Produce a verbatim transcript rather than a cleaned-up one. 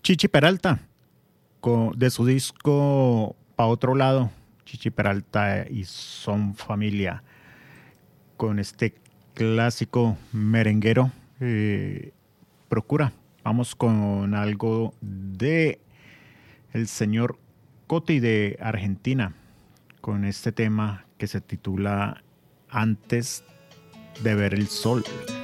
Chichi Peralta, con, de su disco Pa' Otro Lado, Chichi Peralta y Son Familia, con este clásico merenguero. Eh, procura, vamos con algo de el señor Coti de Argentina, con este tema que se titula Antes de ver el sol.